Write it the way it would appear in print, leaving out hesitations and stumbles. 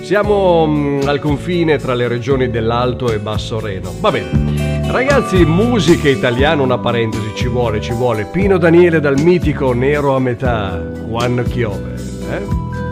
Siamo al confine tra le regioni dell'Alto e Basso Reno. Va bene. Ragazzi, musica italiana, una parentesi, ci vuole. Pino Daniele dal mitico Nero a metà, Juan Chiove.